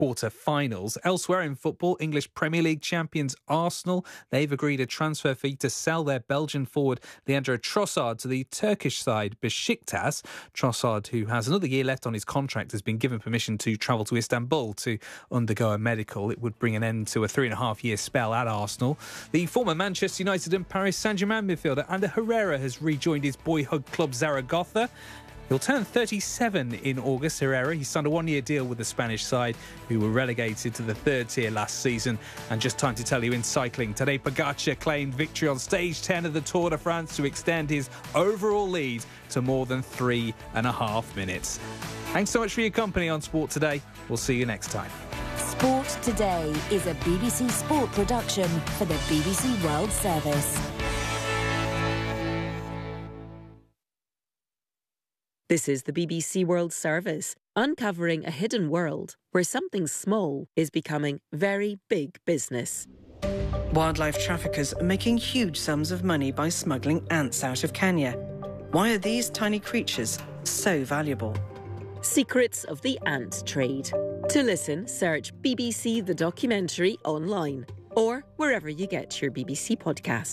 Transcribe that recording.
quarter-finals. Elsewhere in football, English Premier League champions Arsenal, they've agreed a transfer fee to sell their Belgian forward Leandro Trossard to the Turkish side Besiktas. Trossard, who has another year left on his contract, has been given permission to travel to Istanbul to undergo a medical. It would bring an end to a 3.5-year spell at Arsenal. The former Manchester United and Paris Saint-Germain midfielder Ander Herrera has rejoined his boyhood club Zaragoza. He'll turn 37 in August. Herrera, he signed a 1-year deal with the Spanish side, who were relegated to the third tier last season. And just time to tell you in cycling, Tadej Pogacar claimed victory on stage 10 of the Tour de France to extend his overall lead to more than 3.5 minutes. Thanks so much for your company on Sport Today. We'll see you next time. Sport Today is a BBC Sport production for the BBC World Service. This is the BBC World Service, uncovering a hidden world where something small is becoming very big business. Wildlife traffickers are making huge sums of money by smuggling ants out of Kenya. Why are these tiny creatures so valuable? Secrets of the ant trade. To listen, search BBC The Documentary online or wherever you get your BBC podcast.